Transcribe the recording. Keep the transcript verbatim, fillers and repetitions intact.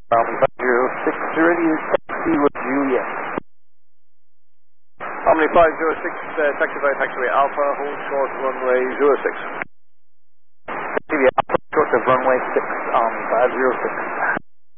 Um, five zero six, ready to taxi with Juliet. Omni five zero six, uh, taxi by taxiway Alpha, hold short runway zero six. Taxi Alpha, short of runway six, um, five zero six.